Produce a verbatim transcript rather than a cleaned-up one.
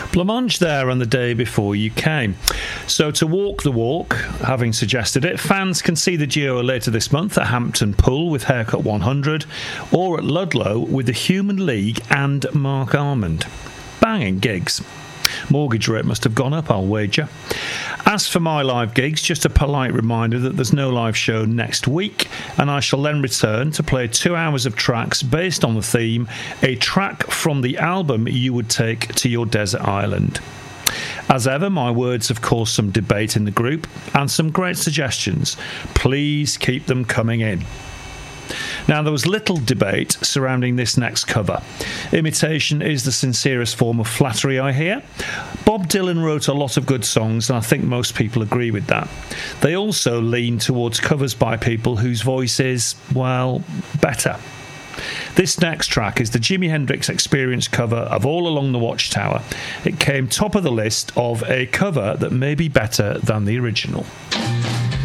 Blancmange there on the day before you came. So to walk the walk, having suggested it, fans can see the duo later this month at Hampton Pool with Haircut one hundred, or at Ludlow with the Human League and Mark Almond. Banging gigs. Mortgage rate must have gone up, I'll wager. As for my live gigs, just a polite reminder that there's no live show next week, and I shall then return to play two hours of tracks based on the theme, a track from the album you would take to your desert island. As ever, my words have caused some debate in the group and some great suggestions. Please keep them coming in. Now, there was little debate surrounding this next cover. Imitation is the sincerest form of flattery, I hear. Bob Dylan wrote a lot of good songs, and I think most people agree with that. They also lean towards covers by people whose voice is, well, better. This next track is the Jimi Hendrix Experience cover of All Along the Watchtower. It came top of the list of a cover that may be better than the original.